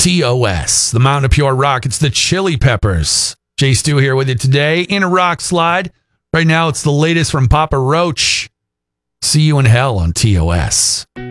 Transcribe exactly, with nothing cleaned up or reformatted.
T O S, the Mountain of Pure Rock. It's the Chili Peppers. Jay Stu here with you today in a rock slide. Right now, it's the latest from Papa Roach. See you in hell on T O S.